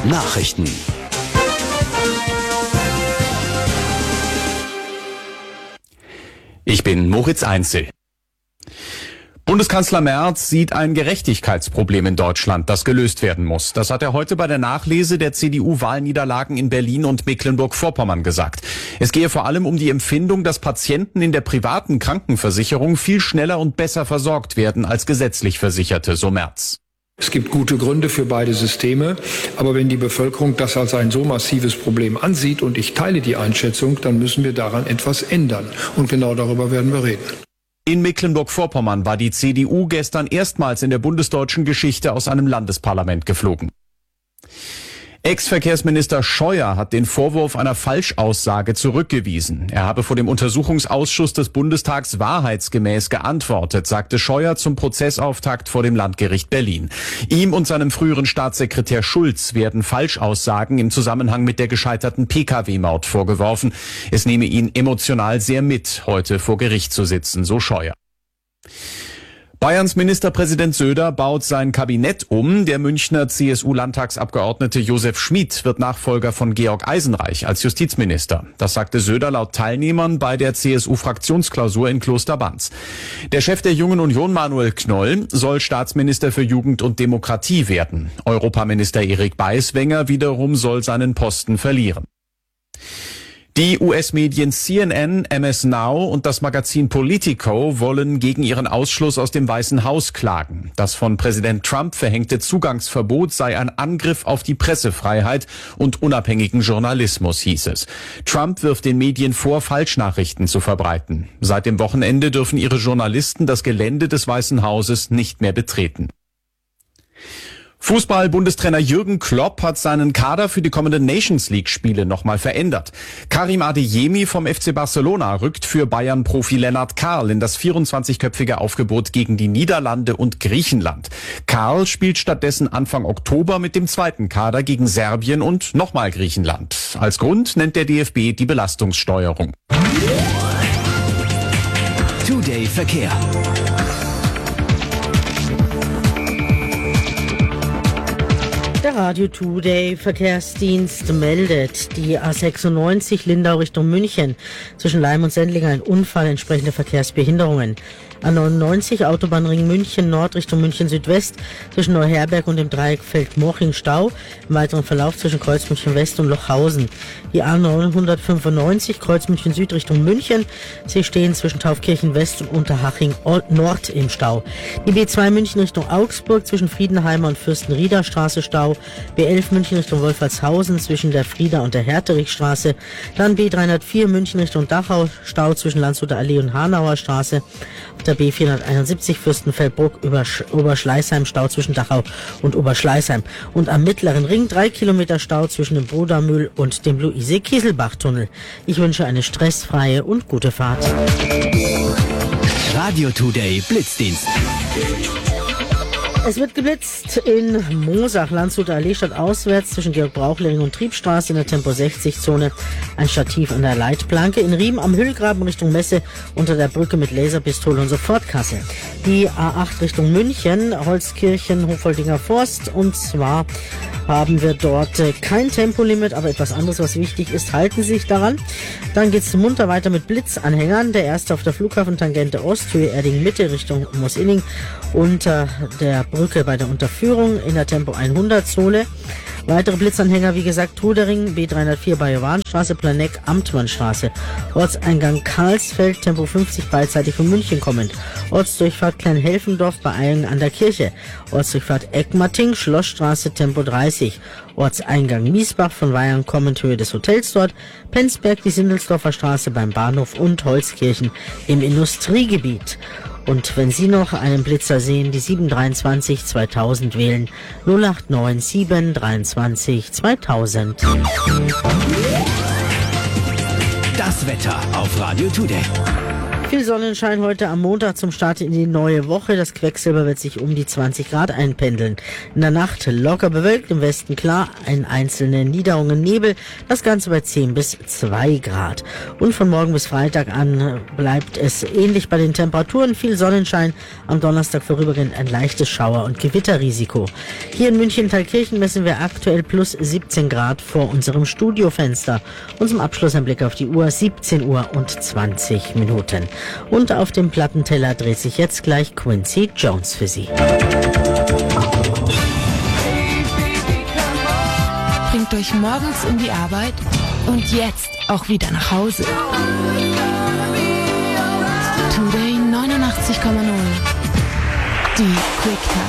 Nachrichten. Ich bin Moritz Einzel. Bundeskanzler Merz sieht ein Gerechtigkeitsproblem in Deutschland, das gelöst werden muss. Das hat er heute bei der Nachlese der CDU-Wahlniederlagen in Berlin und Mecklenburg-Vorpommern gesagt. Es gehe vor allem um die Empfindung, dass Patienten in der privaten Krankenversicherung viel schneller und besser versorgt werden als gesetzlich Versicherte, so Merz. Es gibt gute Gründe für beide Systeme, aber wenn die Bevölkerung das als ein so massives Problem ansieht, und ich teile die Einschätzung, dann müssen wir daran etwas ändern. Und genau darüber werden wir reden. In Mecklenburg-Vorpommern war die CDU gestern erstmals in der bundesdeutschen Geschichte aus einem Landesparlament geflogen. Ex-Verkehrsminister Scheuer hat den Vorwurf einer Falschaussage zurückgewiesen. Er habe vor dem Untersuchungsausschuss des Bundestags wahrheitsgemäß geantwortet, sagte Scheuer zum Prozessauftakt vor dem Landgericht Berlin. Ihm und seinem früheren Staatssekretär Schulz werden Falschaussagen im Zusammenhang mit der gescheiterten Pkw-Maut vorgeworfen. Es nehme ihn emotional sehr mit, heute vor Gericht zu sitzen, so Scheuer. Bayerns Ministerpräsident Söder baut sein Kabinett um. Der Münchner CSU-Landtagsabgeordnete Josef Schmid wird Nachfolger von Georg Eisenreich als Justizminister. Das sagte Söder laut Teilnehmern bei der CSU-Fraktionsklausur in Klosterbanz. Der Chef der Jungen Union, Manuel Knoll, soll Staatsminister für Jugend und Demokratie werden. Europaminister Erik Beiswenger wiederum soll seinen Posten verlieren. Die US-Medien CNN, MS Now und das Magazin Politico wollen gegen ihren Ausschluss aus dem Weißen Haus klagen. Das von Präsident Trump verhängte Zugangsverbot sei ein Angriff auf die Pressefreiheit und unabhängigen Journalismus, hieß es. Trump wirft den Medien vor, Falschnachrichten zu verbreiten. Seit dem Wochenende dürfen ihre Journalisten das Gelände des Weißen Hauses nicht mehr betreten. Fußball-Bundestrainer Jürgen Klopp hat seinen Kader für die kommenden Nations-League-Spiele nochmal verändert. Karim Adeyemi vom FC Barcelona rückt für Bayern-Profi Lennart Karl in das 24-köpfige Aufgebot gegen die Niederlande und Griechenland. Karl spielt stattdessen Anfang Oktober mit dem zweiten Kader gegen Serbien und nochmal Griechenland. Als Grund nennt der DFB die Belastungssteuerung. Today Verkehr. Der Radio Today Verkehrsdienst meldet, die A96 Lindau Richtung München. Zwischen Leim und Sendling ein Unfall, entsprechende Verkehrsbehinderungen. A99 Autobahnring München Nord Richtung München Südwest. Zwischen Neuherberg und dem Dreieck Feldmoching Stau. Im weiteren Verlauf zwischen Kreuz München West und Lochhausen. Die A995 Kreuz München Süd Richtung München. Sie stehen zwischen Taufkirchen West und Unterhaching Nord im Stau. Die B2 München Richtung Augsburg zwischen Friedenheimer und Fürstenrieder Straße Stau. B11 München Richtung Wolfertshausen zwischen der Frieder und der Herterichstraße. Dann B304 München Richtung Dachau Stau zwischen Landshuter Allee und Hanauer Straße. Auf der B471 Fürstenfeldbruck Oberschleißheim Stau zwischen Dachau und Oberschleißheim. Und am mittleren Ring 3 Kilometer Stau zwischen dem Brudermühl und dem Luise-Kieselbach-Tunnel. Ich wünsche eine stressfreie und gute Fahrt. Radio Today Blitzdienst. Es wird geblitzt in Moosach, Landshuter Allee stadtauswärts zwischen Georg-Brauchling und Triebstraße in der Tempo-60-Zone. Ein Stativ an der Leitplanke. In Riem am Hüllgraben Richtung Messe unter der Brücke mit Laserpistole und Sofortkasse. Die A8 Richtung München, Holzkirchen, Hofoldinger Forst. Und zwar haben wir dort kein Tempolimit, aber etwas anderes, was wichtig ist. Halten Sie sich daran. Dann geht's munter weiter mit Blitzanhängern. Der erste auf der Flughafentangente Ost, Höhe Erding Mitte Richtung Moosinning. Unter der Brücke bei der Unterführung in der Tempo 100 Zone. Weitere Blitzanhänger, wie gesagt, Trudering, B304 Bajowanstraße, Planeck, Amtmannstraße. Ortseingang Karlsfeld, Tempo 50 beidseitig von München kommend. Ortsdurchfahrt Kleinhelfendorf bei Eilen an der Kirche. Ortsdurchfahrt Eckmatting, Schlossstraße, Tempo 30. Ortseingang Miesbach von Weihern kommend, Höhe des Hotels dort. Penzberg, die Sindelsdorfer Straße beim Bahnhof und Holzkirchen im Industriegebiet. Und wenn Sie noch einen Blitzer sehen, die 723 2000 wählen. 089 723 2000. Das Wetter auf Radio Today. Viel Sonnenschein heute am Montag zum Start in die neue Woche. Das Quecksilber wird sich um die 20 Grad einpendeln. In der Nacht locker bewölkt, im Westen klar, einzelne Niederungen, Nebel. Das Ganze bei 10 bis 2 Grad. Und von morgen bis Freitag an bleibt es ähnlich bei den Temperaturen. Viel Sonnenschein, am Donnerstag vorübergehend ein leichtes Schauer- und Gewitterrisiko. Hier in München-Thalkirchen messen wir aktuell plus 17 Grad vor unserem Studiofenster. Und zum Abschluss ein Blick auf die Uhr, 17 Uhr und 20 Minuten. Und auf dem Plattenteller dreht sich jetzt gleich Quincy Jones für Sie. Bringt euch morgens in die Arbeit und jetzt auch wieder nach Hause. Today 89,0. Die Quicktime.